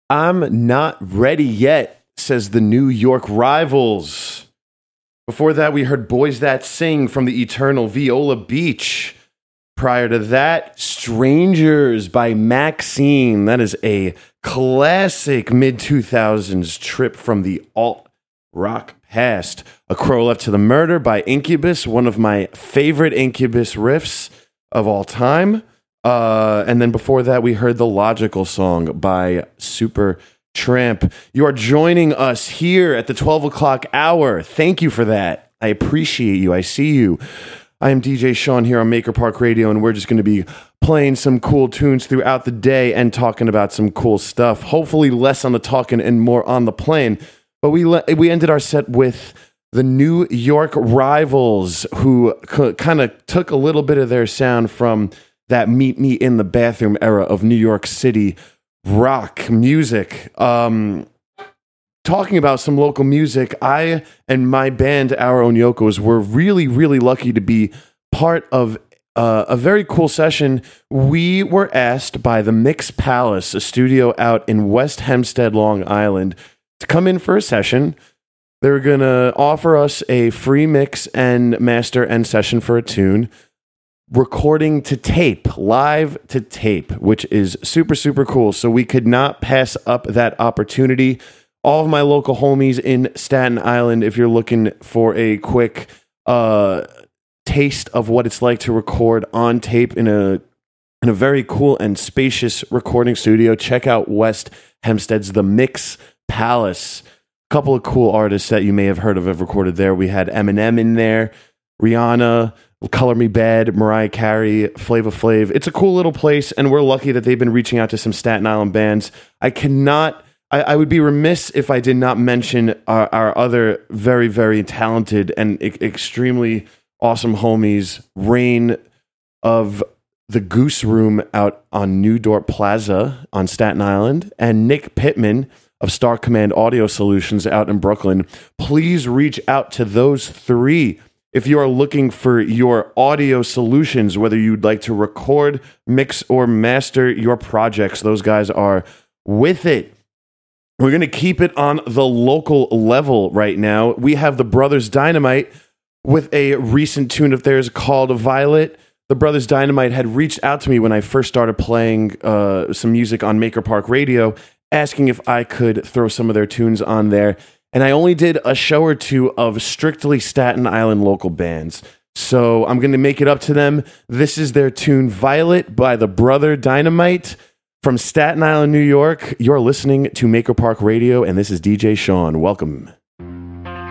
I'm not ready yet, says the New York Rivals. Before that, we heard Boys That Sing from the eternal Viola Beach. Prior to that, Strangers by Maxine. That is a classic mid-2000s trip from the alt-rock past. A Crow Left to the Murder by Incubus, one of my favorite Incubus riffs of all time. And then before that, we heard The Logical Song by Super Tramp. You are joining us here at the 12 o'clock hour. Thank you for that. I appreciate you. I see you. I am DJ Sean here on Maker Park Radio, and we're just going to be playing some cool tunes throughout the day and talking about some cool stuff. Hopefully less on the talking and more on the playing. But we ended our set with the New York Rivals, who kind of took a little bit of their sound from that Meet Me in the Bathroom era of New York City rock music. Talking about some local music, I and my band, Our Own Yokos, were really, really lucky to be part of a very cool session. We were asked by the Mix Palace, a studio out in West Hempstead, Long Island, to come in for a session. They were going to offer us a free mix and master and session for a tune. Recording to tape, live to tape, which is super, super cool. So we could not pass up that opportunity. All of my local homies in Staten Island, if you're looking for a quick taste of what it's like to record on tape in a very cool and spacious recording studio, check out West Hempstead's The Mix Palace. A couple of cool artists that you may have heard of have recorded there. We had Eminem in there, Rihanna, Color Me Bad, Mariah Carey, Flava Flav. It's a cool little place, and we're lucky that they've been reaching out to some Staten Island bands. I would be remiss if I did not mention our other very, very talented and extremely awesome homies, Rain of the Goose Room out on New Dorp Plaza on Staten Island, and Nick Pittman of Star Command Audio Solutions out in Brooklyn. Please reach out to those three if you are looking for your audio solutions, whether you'd like to record, mix, or master your projects. Those guys are with it. We're going to keep it on the local level right now. We have the Brothers Dynamite with a recent tune of theirs called Violet. The Brothers Dynamite had reached out to me when I first started playing some music on Maker Park Radio, asking if I could throw some of their tunes on there. And I only did a show or two of strictly Staten Island local bands. So I'm going to make it up to them. This is their tune Violet by the Brother Dynamite from Staten Island, New York. You're listening to Maker Park Radio, and this is DJ Sean. Welcome.